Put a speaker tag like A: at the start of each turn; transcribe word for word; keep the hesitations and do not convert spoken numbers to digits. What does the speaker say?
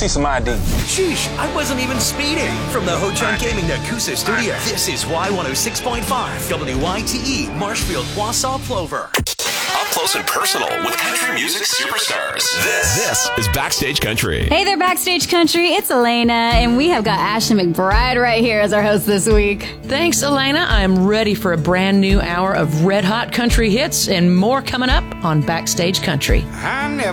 A: see some I D.
B: Sheesh, I wasn't even speeding. From the Ho-Chunk Gaming Nakusa studio, this is Y one oh six point five, W Y T E, Marshfield, Wausau, Plover.
C: Up close and personal with country music superstars. This, this is Backstage Country.
D: Hey there, Backstage Country. It's Elena, and we have got Ashley McBride right here as our host this week.
E: Thanks, Elena. I'm ready for a brand new hour of red-hot country hits and more coming up on Backstage Country.
F: I never